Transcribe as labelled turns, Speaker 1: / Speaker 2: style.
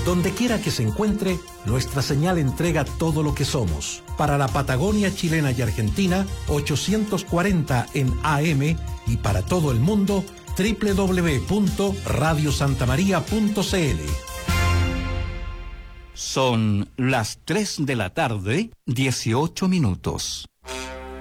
Speaker 1: Donde quiera que se encuentre, nuestra señal entrega todo lo que somos. Para la Patagonia chilena y Argentina, 840 en AM, y para todo el mundo, www.radiosantamaria.cl.
Speaker 2: Son las 3 de la tarde, 18 minutos.